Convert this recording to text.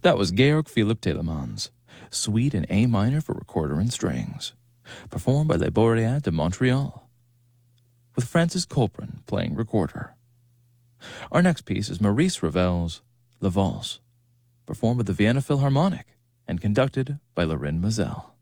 That was Georg Philipp Telemans, Suite in A minor for recorder and strings, performed by Les Laureats de Montreal, with Francis Colprin playing recorder. Our next piece is Maurice Ravel's La Valse, performed with the Vienna Philharmonic and conducted by Lorin Maazel.